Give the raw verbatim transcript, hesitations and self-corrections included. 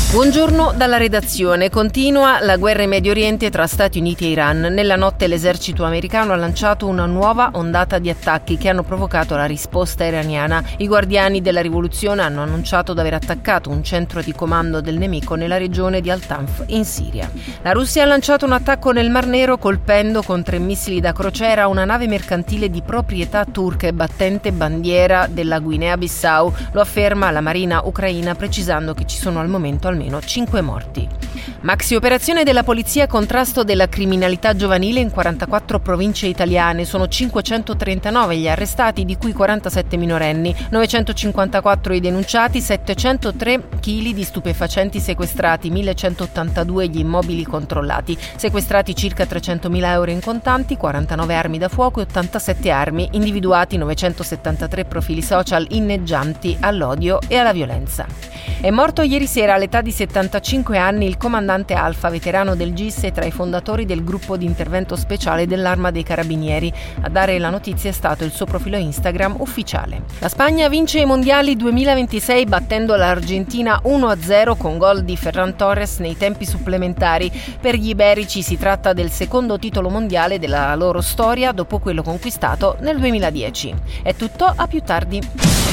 Buongiorno dalla redazione. Continua la guerra in Medio Oriente tra Stati Uniti e Iran. Nella notte l'esercito americano ha lanciato una nuova ondata di attacchi che hanno provocato la risposta iraniana. I guardiani della rivoluzione hanno annunciato di aver attaccato un centro di comando del nemico nella regione di Al-Tanf in Siria. La Russia ha lanciato un attacco nel Mar Nero colpendo con tre missili da crociera una nave mercantile di proprietà turca e battente bandiera della Guinea-Bissau. Lo afferma la Marina ucraina, precisando che ci sono al momento almeno almeno cinque morti. Maxi operazione della polizia a contrasto della criminalità giovanile in quarantaquattro province italiane. Sono cinquecentotrentanove gli arrestati, di cui quarantasette minorenni, novecentocinquantaquattro i denunciati, settecentotre chili di stupefacenti sequestrati, millecentottantadue gli immobili controllati, sequestrati circa trecentomila euro in contanti, quarantanove armi da fuoco e ottantasette armi, individuati novecentosettantatré profili social inneggianti all'odio e alla violenza. È morto ieri sera all'età di settantacinque anni il comandante Alfa, veterano del G I S e tra i fondatori del gruppo di intervento speciale dell'Arma dei Carabinieri. A dare la notizia è stato il suo profilo Instagram ufficiale. La Spagna vince i mondiali duemilaventisei battendo l'Argentina uno a zero con gol di Ferran Torres nei tempi supplementari. Per gli iberici si tratta del secondo titolo mondiale della loro storia dopo quello conquistato nel duemiladieci. È tutto, a più tardi.